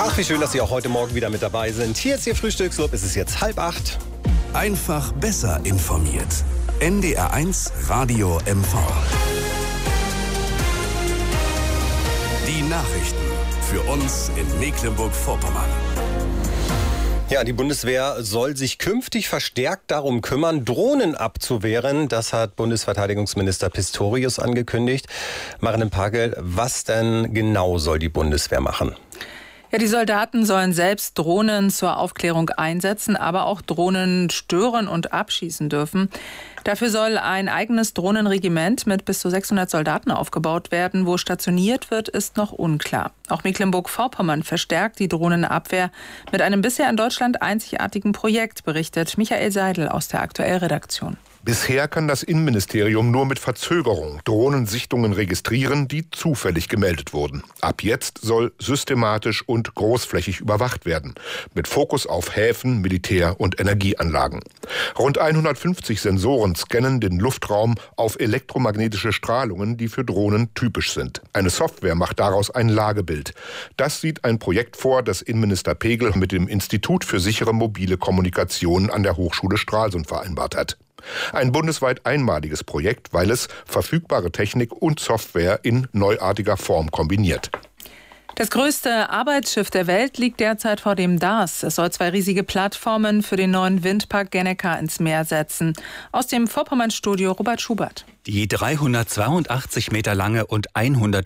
Ach, wie schön, dass Sie auch heute Morgen wieder mit dabei sind. Hier ist Ihr Frühstücksclub. Es ist jetzt 7:30. Einfach besser informiert. NDR1 Radio MV. Die Nachrichten für uns in Mecklenburg-Vorpommern. Ja, die Bundeswehr soll sich künftig verstärkt darum kümmern, Drohnen abzuwehren. Das hat Bundesverteidigungsminister Pistorius angekündigt. Marianne Pagel, was denn genau soll die Bundeswehr machen? Ja, die Soldaten sollen selbst Drohnen zur Aufklärung einsetzen, aber auch Drohnen stören und abschießen dürfen. Dafür soll ein eigenes Drohnenregiment mit bis zu 600 Soldaten aufgebaut werden. Wo stationiert wird, ist noch unklar. Auch Mecklenburg-Vorpommern verstärkt die Drohnenabwehr mit einem bisher in Deutschland einzigartigen Projekt, berichtet Michael Seidel aus der Aktuell-Redaktion. Bisher kann das Innenministerium nur mit Verzögerung Drohnensichtungen registrieren, die zufällig gemeldet wurden. Ab jetzt soll systematisch und großflächig überwacht werden, mit Fokus auf Häfen, Militär- und Energieanlagen. Rund 150 Sensoren scannen den Luftraum auf elektromagnetische Strahlungen, die für Drohnen typisch sind. Eine Software macht daraus ein Lagebild. Das sieht ein Projekt vor, das Innenminister Pegel mit dem Institut für sichere mobile Kommunikation an der Hochschule Stralsund vereinbart hat. Ein bundesweit einmaliges Projekt, weil es verfügbare Technik und Software in neuartiger Form kombiniert. Das größte Arbeitsschiff der Welt liegt derzeit vor dem DAS. Es soll 2 riesige Plattformen für den neuen Windpark Genneker ins Meer setzen. Aus dem Vorpommern-Studio Robert Schubert. Die 382 Meter lange und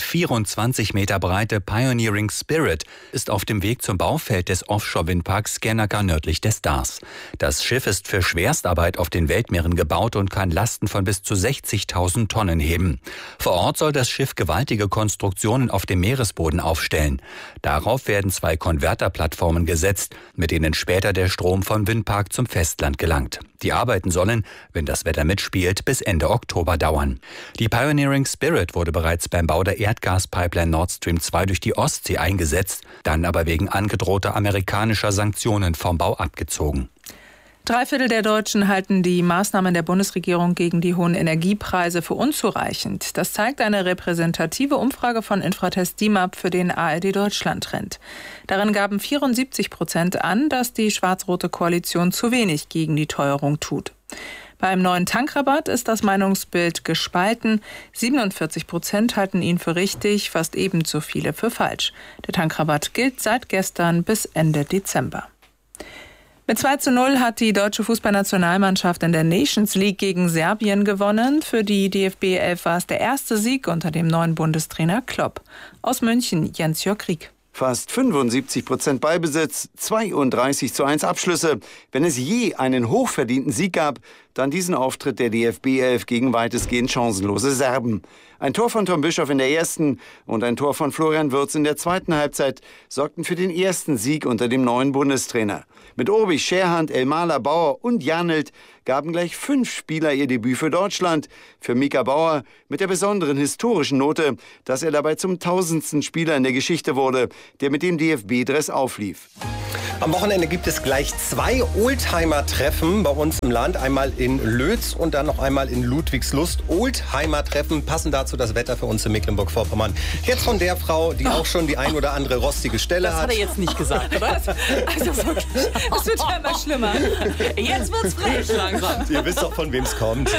124 Meter breite Pioneering Spirit ist auf dem Weg zum Baufeld des Offshore-Windparks Genneker nördlich des DAS. Das Schiff ist für Schwerstarbeit auf den Weltmeeren gebaut und kann Lasten von bis zu 60.000 Tonnen heben. Vor Ort soll das Schiff gewaltige Konstruktionen auf dem Meeresboden aufstellen. Darauf werden 2 Konverterplattformen gesetzt, mit denen später der Strom vom Windpark zum Festland gelangt. Die Arbeiten sollen, wenn das Wetter mitspielt, bis Ende Oktober dauern. Die Pioneering Spirit wurde bereits beim Bau der Erdgaspipeline Nord Stream 2 durch die Ostsee eingesetzt, dann aber wegen angedrohter amerikanischer Sanktionen vom Bau abgezogen. 3/4 der Deutschen halten die Maßnahmen der Bundesregierung gegen die hohen Energiepreise für unzureichend. Das zeigt eine repräsentative Umfrage von Infratest DIMAP für den ARD Deutschland Trend. Darin gaben 74% an, dass die schwarz-rote Koalition zu wenig gegen die Teuerung tut. Beim neuen Tankrabatt ist das Meinungsbild gespalten. 47% halten ihn für richtig, fast ebenso viele für falsch. Der Tankrabatt gilt seit gestern bis Ende Dezember. Mit 2:0 hat die deutsche Fußballnationalmannschaft in der Nations League gegen Serbien gewonnen. Für die DFB 11 war es der erste Sieg unter dem neuen Bundestrainer Klopp. Aus München, Jens-Jörg Rieck. Fast 75% Ballbesitz, 32:1 Abschlüsse. Wenn es je einen hochverdienten Sieg gab, dann diesen Auftritt der DFB 11 gegen weitestgehend chancenlose Serben. Ein Tor von Tom Bischoff in der ersten und ein Tor von Florian Wirtz in der zweiten Halbzeit sorgten für den ersten Sieg unter dem neuen Bundestrainer. Mit Obig, Scherhand, Elmaler, Bauer und Janelt gaben gleich 5 Spieler ihr Debüt für Deutschland. Für Mika Bauer mit der besonderen historischen Note, dass er dabei zum 1000. Spieler in der Geschichte wurde, der mit dem DFB-Dress auflief. Am Wochenende gibt es gleich 2 Oldtimer-Treffen bei uns im Land. Einmal in Lötz und dann noch einmal in Ludwigslust. Oldtimer-Treffen, passen dazu das Wetter für uns in Mecklenburg-Vorpommern. Jetzt von der Frau, die auch schon die ein oder andere rostige Stelle hat. Das hat er jetzt nicht gesagt, oder? Also wirklich, es wird ja immer schlimmer. Jetzt wird's frech langsam. Ihr wisst doch, von wem es kommt.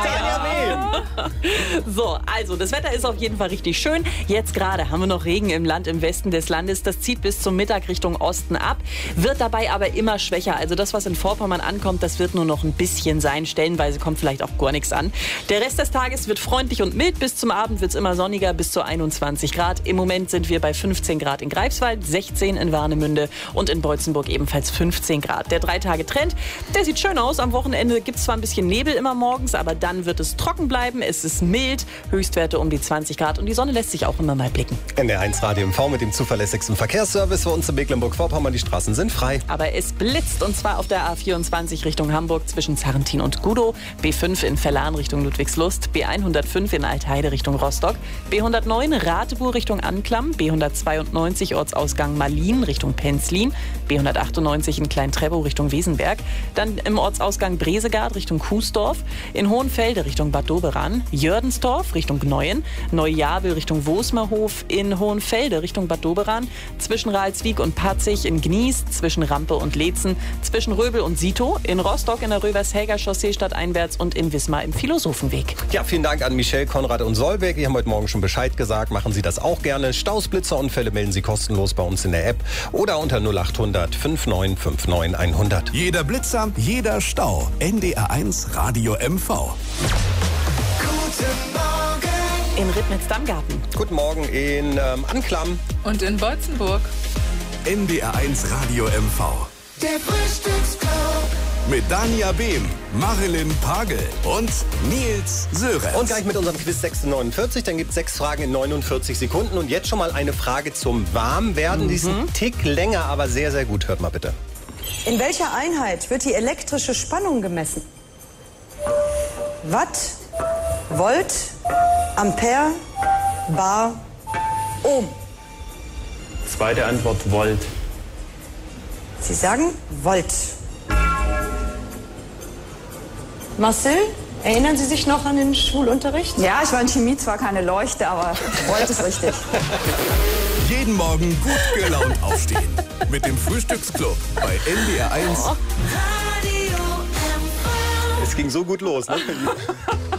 Ja. So, also das Wetter ist auf jeden Fall richtig schön. Jetzt gerade haben wir noch Regen im Land, im Westen des Landes. Das zieht bis zum Mittag Richtung Osten ab, wird dabei aber immer schwächer. Also das, was in Vorpommern ankommt, das wird nur noch ein bisschen sein. Stellenweise kommt vielleicht auch gar nichts an. Der Rest des Tages wird freundlich und mild. Bis zum Abend wird es immer sonniger, bis zu 21 Grad. Im Moment sind wir bei 15 Grad in Greifswald, 16 in Warnemünde und in Beutzenburg ebenfalls 15 Grad. Der 3-Tage-Trend, der sieht schön aus. Am Wochenende gibt es zwar ein bisschen Nebel immer morgens, aber dann wird es trocken bleiben. Es ist mild, Höchstwerte um die 20 Grad und die Sonne lässt sich auch immer mal blicken. NDR1 Radio MV mit dem zuverlässigsten Verkehrsservice für uns in Mecklenburg-Vorpommern. Die Straßen sind sind frei. Aber es blitzt, und zwar auf der A24 Richtung Hamburg zwischen Zarrentin und Gudow, B5 in Verlan Richtung Ludwigslust, B105 in Altheide Richtung Rostock, B109 Radeburg Richtung Anklam, B192 Ortsausgang Malin Richtung Penzlin, B198 in Klein-Treppow Richtung Wesenberg, dann im Ortsausgang Bresegard Richtung Kuesdorf, in Hohenfelde Richtung Bad Doberan, Jördensdorf Richtung Gneuen, Neujabel Richtung Wosmerhof, in Hohenfelde Richtung Bad Doberan, zwischen Ralswiek und Patzig, in Gnies, zwischen Rampe und Leetzen, zwischen Röbel und Sito, in Rostock in der Rövershäger Chaussee stadteinwärts und in Wismar im Philosophenweg. Ja, vielen Dank an Michelle, Konrad und Solveig. Die haben heute Morgen schon Bescheid gesagt. Machen Sie das auch gerne. Staus, Blitzer, Unfälle melden Sie kostenlos bei uns in der App oder unter 0800 5959 100. Jeder Blitzer, jeder Stau. NDR1 Radio MV. In Ribnitz-Dammgarten. Guten Morgen in Anklam. Und in Beutzenburg. NDR1 Radio MV. Der Frühstücksclub. Mit Dania Behm, Marilyn Pagel und Nils Sörenz. Und gleich mit unserem Quiz 649. Dann gibt es 6 Fragen in 49 Sekunden. Und jetzt schon mal eine Frage zum Warmwerden. Die ist ein Tick länger, aber sehr, sehr gut. Hört mal bitte. In welcher Einheit wird die elektrische Spannung gemessen? Watt, Volt, Ampere, Bar, Ohm. Zweite Antwort, Volt. Sie sagen Volt. Marcel, erinnern Sie sich noch an den Schulunterricht? Ja, ich war in Chemie zwar keine Leuchte, aber Volt ist richtig. Jeden Morgen gut gelaunt aufstehen. Mit dem Frühstücksclub bei NDR1. Es ging so gut los, ne?